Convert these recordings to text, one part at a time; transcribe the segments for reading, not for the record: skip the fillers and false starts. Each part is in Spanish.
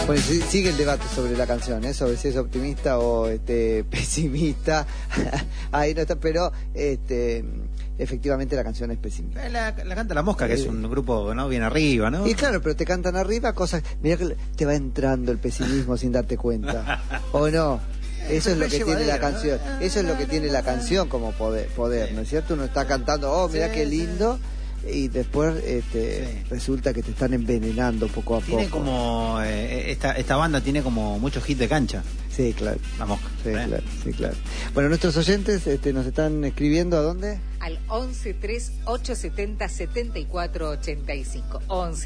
Bueno, sigue el debate sobre la canción, sobre si es optimista o pesimista. Ahí no está, pero efectivamente la canción es pesimista. La canta La Mosca, que es un grupo, ¿no?, bien arriba, ¿no? Y claro, pero te cantan arriba cosas. Mirá que te va entrando el pesimismo sin darte cuenta. ¿O no? Eso es lo que tiene la canción. Eso es lo que tiene la canción como poder, ¿no es cierto? Uno está cantando, mirá qué lindo, y después resulta que te están envenenando poco a poco. Tiene como esta banda tiene como muchos hits de cancha. Sí, claro. La Mosca. Sí, claro. Bueno, nuestros oyentes nos están escribiendo, ¿a dónde? Al 1138707485.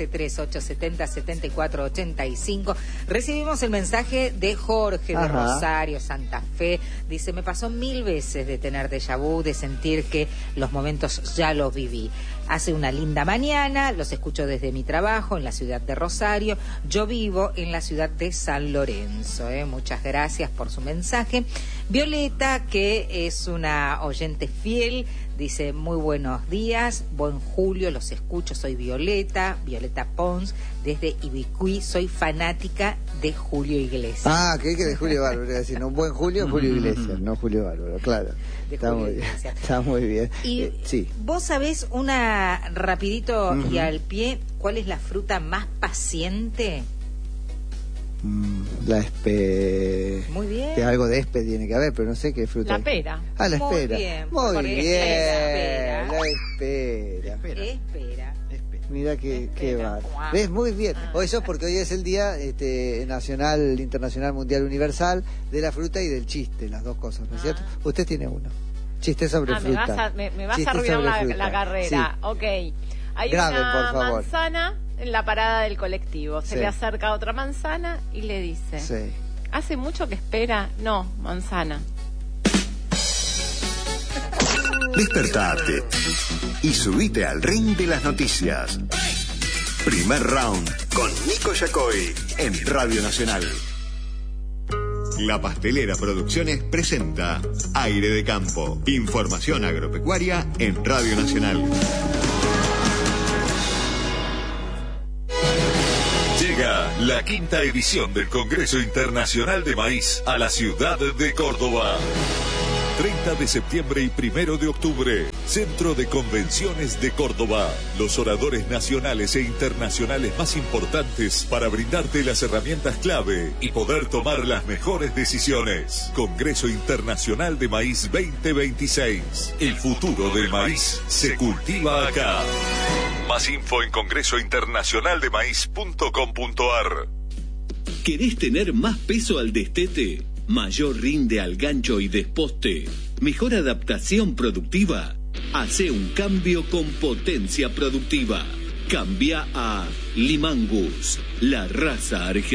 1138707485. Recibimos el mensaje de Jorge de Rosario, Santa Fe. Dice: me pasó 1000 veces de tener déjà vu, de sentir que los momentos ya los viví. Hace una linda mañana, los escucho desde mi trabajo en la ciudad de Rosario. Yo vivo en la ciudad de San Lorenzo. Muchas gracias por su mensaje. Violeta, que es una oyente fiel, dice: muy buenos días, buen Julio, los escucho, soy Violeta Pons, desde Ibicuí, soy fanática de Julio Iglesias. ¿Qué de Julio Bárbaro? Decir, un buen Julio, Julio Iglesias, no Julio Bárbaro, claro. Está muy bien. Y sí. ¿Vos sabés rapidito y al pie, cuál es la fruta más paciente? La espera. Muy bien. Algo de espe tiene que haber, pero no sé qué fruta. La pera. La espera. Muy bien. La espera. Mira qué va. ¿Ves? Muy bien. Eso es porque hoy es el día nacional, internacional, mundial, universal de la fruta y del chiste, las dos cosas, ¿no es cierto? Usted tiene uno. Chiste sobre fruta. Me vas a arruinar la carrera. Sí. Ok. Hay Graben, una por favor. manzana en la parada del colectivo. Se Sí. le acerca otra manzana y le dice: ¿hace mucho que espera? No, manzana. Despertate y subite al ring de las noticias. Primer round con Nico Yacoy en Radio Nacional. La Pastelera Producciones presenta Aire de Campo. Información agropecuaria en Radio Nacional. Llega la 5ª edición del Congreso Internacional de Maíz a la ciudad de Córdoba. 30 de septiembre y 1 de octubre, Centro de Convenciones de Córdoba. Los oradores nacionales e internacionales más importantes para brindarte las herramientas clave y poder tomar las mejores decisiones. Congreso Internacional de Maíz 2026. El futuro del maíz se cultiva acá. Más info en congresointernacionaldemaíz.com.ar. ¿Querés tener más peso al destete? Mayor rinde al gancho y desposte, mejor adaptación productiva. Hace un cambio con potencia productiva. Cambia a Limangus, la raza argentina.